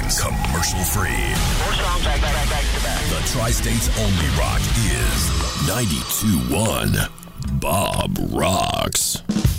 songs, commercial free. 4 songs back to back. The Tri-State's only rock is 92.1 Bob Rocks.